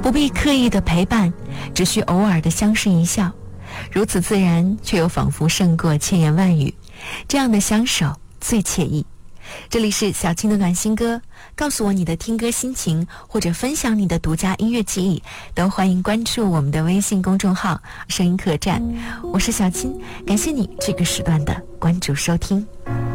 不必刻意的陪伴，只需偶尔的相视一笑，如此自然，却又仿佛胜过千言万语。这样的相守最惬意。这里是小青的暖心歌，告诉我你的听歌心情，或者分享你的独家音乐记忆，都欢迎关注我们的微信公众号声音客栈。我是小青，感谢你这个时段的关注收听。